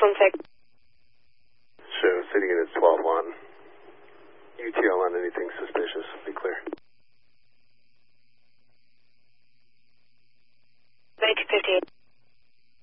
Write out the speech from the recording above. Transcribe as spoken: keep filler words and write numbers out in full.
one six. Show, City Units twelve one. U T L on anything suspicious. Be clear.